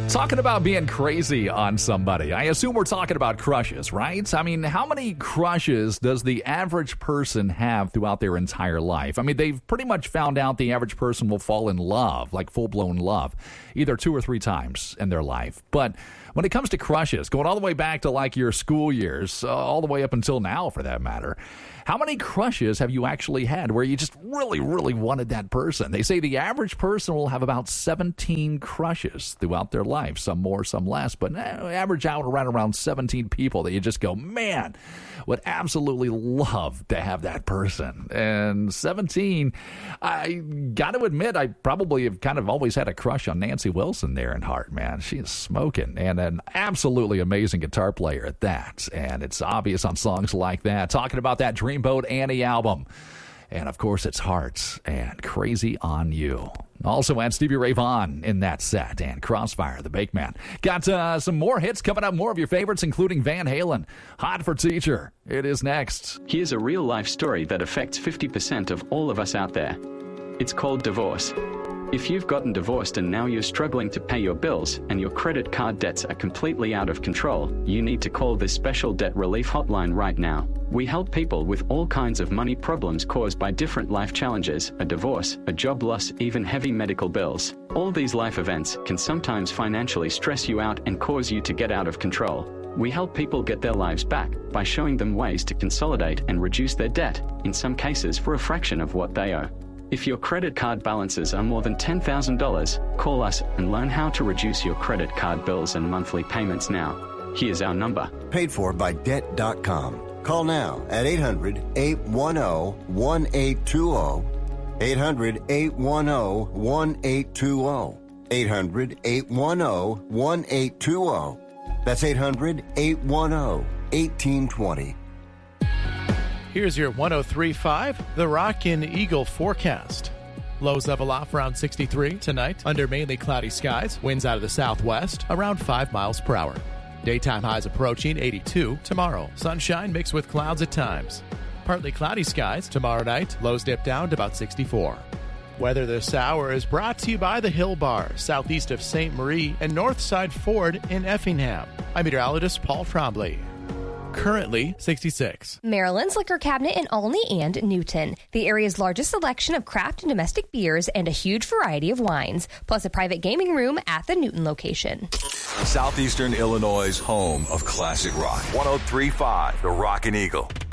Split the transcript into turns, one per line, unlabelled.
Talking about being crazy on somebody, I assume we're talking about crushes, right? I mean, how many crushes does the average person have throughout their entire life? I mean, they've pretty much found out the average person will fall in love, like full-blown love, either 2 or 3 times in their life. But when it comes to crushes, going all the way back to like your school years, all the way up until now for that matter, how many crushes have you actually had where you just really, really wanted that person? They say the average person will have about 17 crushes throughout their life, some more, some less, but average out around 17 people that you just go, man, would absolutely love to have that person. And 17, I got to admit, I probably have kind of always had a crush on Nancy Wilson there in heart, man. She is smoking and an absolutely amazing guitar player at that. And it's obvious on songs like that. Talking about that Dreamboat Annie album. And, of course, it's Hearts and Crazy on You. Also had Stevie Ray Vaughan in that set and Crossfire, the Bake Man. Got some more hits coming up, more of your favorites, including Van Halen. Hot for Teacher. It is next.
Here's a real-life story that affects 50% of all of us out there. It's called divorce. If you've gotten divorced and now you're struggling to pay your bills and your credit card debts are completely out of control, you need to call this special debt relief hotline right now. We help people with all kinds of money problems caused by different life challenges, a divorce, a job loss, even heavy medical bills. All these life events can sometimes financially stress you out and cause you to get out of control. We help people get their lives back by showing them ways to consolidate and reduce their debt, in some cases for a fraction of what they owe. If your credit card balances are more than $10,000, call us and learn how to reduce your credit card bills and monthly payments now. Here's our number.
Paid for by Debt.com. Call now at 800-810-1820. 800-810-1820. 800-810-1820. That's 800-810-1820.
Here's your 103.5, the Rockin' Eagle forecast. Lows level off around 63 tonight under mainly cloudy skies. Winds out of the southwest around 5 miles per hour. Daytime highs approaching 82 tomorrow. Sunshine mixed with clouds at times. Partly cloudy skies tomorrow night. Lows dip down to about 64. Weather this hour is brought to you by the Hill Bar, southeast of St. Marie and Northside Ford in Effingham. I'm meteorologist Paul Trombley. Currently 66.
Maryland's Liquor Cabinet in Olney and Newton. The area's largest selection of craft and domestic beers and a huge variety of wines, plus a private gaming room at the Newton location.
Southeastern Illinois' home of classic rock. 103.5, the Rockin' Eagle.